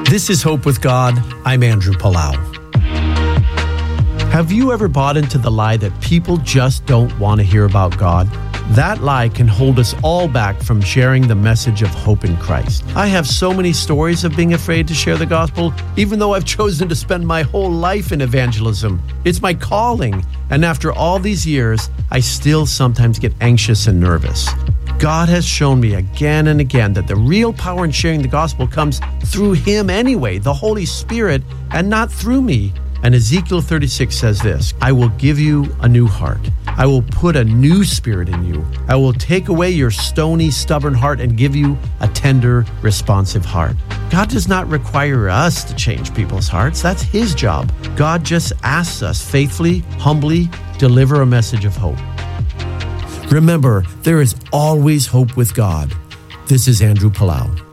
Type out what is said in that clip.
This is Hope with God. I'm Andrew Palau. Have you ever bought into the lie that people just don't want to hear about God? That lie can hold us all back from sharing the message of hope in Christ. I have so many stories of being afraid to share the gospel, even though I've chosen to spend my whole life in evangelism. It's my calling, and after all these years, I still sometimes get anxious and nervous. God has shown me again and again that the real power in sharing the gospel comes through Him anyway, the Holy Spirit, and not through me. And Ezekiel 36 says this, I will give you a new heart. I will put a new spirit in you. I will take away your stony, stubborn heart and give you a tender, responsive heart. God does not require us to change people's hearts. That's His job. God just asks us faithfully, humbly, deliver a message of hope. Remember, there is always hope with God. This is Andrew Palau.